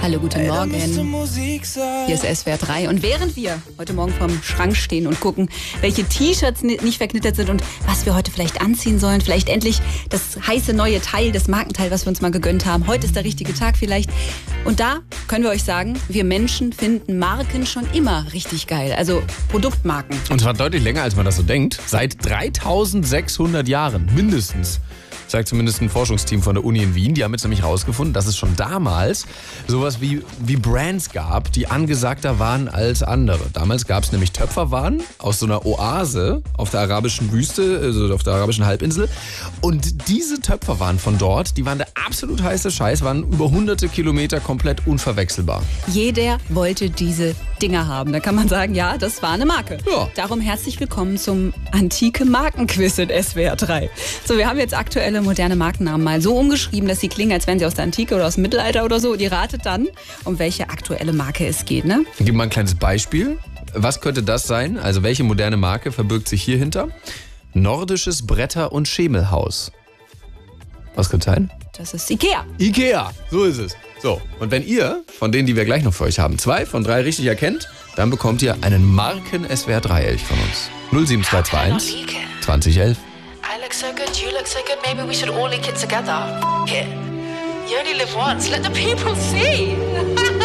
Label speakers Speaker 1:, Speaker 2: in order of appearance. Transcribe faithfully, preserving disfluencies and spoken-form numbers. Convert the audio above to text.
Speaker 1: Hallo, guten Morgen. Hier ist S W R drei. Und während wir heute Morgen vorm Schrank stehen und gucken, welche T-Shirts nicht verknittert sind und was wir heute vielleicht anziehen sollen, vielleicht endlich das heiße neue Teil, das Markenteil, was wir uns mal gegönnt haben. Heute ist der richtige Tag vielleicht. Und da können wir euch sagen, wir Menschen finden Marken schon immer richtig geil. Also Produktmarken.
Speaker 2: Und zwar deutlich länger, als man das so denkt. Seit dreitausendsechshundert Jahren mindestens. Sagt zumindest ein Forschungsteam von der Uni in Wien. Die haben jetzt nämlich rausgefunden, dass es schon damals sowas wie, wie Brands gab, die angesagter waren als andere. Damals gab es nämlich Töpferwaren aus so einer Oase auf der arabischen Wüste, also auf der arabischen Halbinsel. Und diese Töpferwaren von dort, die waren der absolut heiße Scheiß, waren über hunderte Kilometer komplett unverwechselbar.
Speaker 1: Jeder wollte diese Dinger haben. Da kann man sagen, ja, das war eine Marke.
Speaker 2: Ja.
Speaker 1: Darum herzlich willkommen zum antike Markenquiz in S W R drei. So, wir haben jetzt aktuelle moderne Markennamen mal so umgeschrieben, dass sie klingen, als wären sie aus der Antike oder aus dem Mittelalter oder so. Und ihr ratet dann, um welche aktuelle Marke es geht, ne?
Speaker 2: Gib mal ein kleines Beispiel. Was könnte das sein? Also welche moderne Marke verbirgt sich hier hinter? Nordisches Bretter- und Schemelhaus. Was könnte sein?
Speaker 1: Das ist Ikea.
Speaker 2: Ikea, so ist es. So, und wenn ihr von denen, die wir gleich noch für euch haben, zwei von drei richtig erkennt, dann bekommt ihr einen Marken-S W R drei Elch von uns. null sieben zwei zwei eins zwanzig elf.
Speaker 3: I look so good, you look so good, maybe we should all link it together. F*** it. You only live once, let the people see.